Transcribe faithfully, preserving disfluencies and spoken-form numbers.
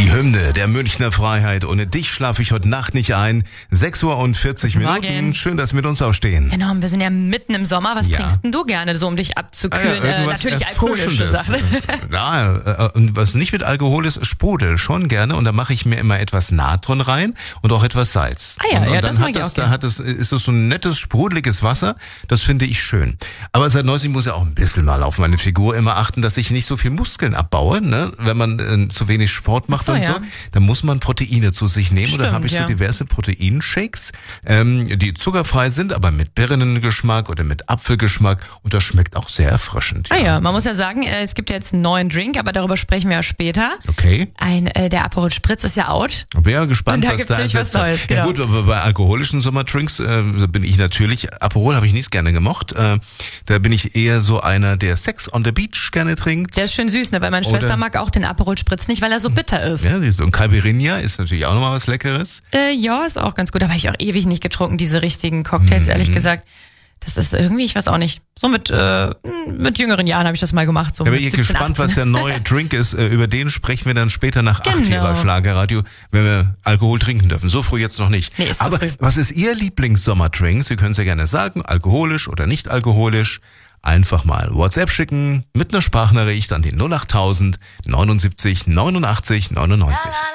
Die Hymne der Münchner Freiheit. Ohne dich schlafe ich heute Nacht nicht ein. sechs Uhr und vierzig Minuten. Morgen. Schön, dass Sie mit uns aufstehen. Genau, wir sind ja mitten im Sommer. Was Ja. trinkst denn du gerne, so um dich abzukühlen? Ah ja, äh, irgendwas natürlich alkoholische Erfrischendes. Sachen. Ja, äh, und was nicht mit Alkohol ist, Sprudel schon gerne. Und da mache ich mir immer etwas Natron rein und auch etwas Salz. Ah ja, und, und ja, dann das mag hat ich das, auch da gern. hat das, ist das so ein nettes, sprudeliges Wasser. Das finde ich schön. Aber seit neuestem muss ich auch ein bisschen mal auf meine Figur immer achten, dass ich nicht so viel Muskeln abbaue. Ne? Wenn man äh, zu wenig Sport macht Ach so, und ja. so, dann muss man Proteine zu sich nehmen. und dann Stimmt, habe ich so ja. diverse Proteinshakes, ähm, die zuckerfrei sind, aber mit Birnengeschmack oder mit Apfelgeschmack. Und das schmeckt auch sehr erfrischend. Ah ja, man muss ja sagen, äh, es gibt ja jetzt einen neuen Drink, aber darüber sprechen wir ja später. Okay. Ein, äh, der Aperol Spritz ist ja out. Ich bin ja gespannt, Und da was gibt's da nämlich was ersetzt hat. Neues, Ja genau. gut, aber bei alkoholischen Sommerdrinks äh, bin ich natürlich, Aperol habe ich nicht gerne gemocht. Äh, da bin ich eher so einer, der Sex on the Beach gerne trinkt. Der ist schön süß, ne? Weil meine Oder- Schwester mag auch den Aperol Spritz nicht, weil er so bitter ist. Ja, siehst du, und Caipirinha ist natürlich auch nochmal was Leckeres. Äh, ja, ist auch ganz gut. Aber habe ich auch ewig nicht getrunken, diese richtigen Cocktails, ehrlich Mhm. gesagt. Das ist irgendwie, ich weiß auch nicht. So mit, äh, mit jüngeren Jahren habe ich das mal gemacht. So Da bin mit ich siebzehn, gespannt, was achtzehn. der neue Drink ist. Äh, Über den sprechen wir dann später nach acht hier Genau. bei Schlagerradio, wenn wir Alkohol trinken dürfen. So früh jetzt noch nicht. Nee, ist zu Aber früh. was ist Ihr Lieblingssommerdraink? Sie können es ja gerne sagen, alkoholisch oder nicht alkoholisch. Einfach mal WhatsApp schicken mit einer Sprachnachricht an die null achttausend neunundsiebzig neunundachtzig neunundneunzig.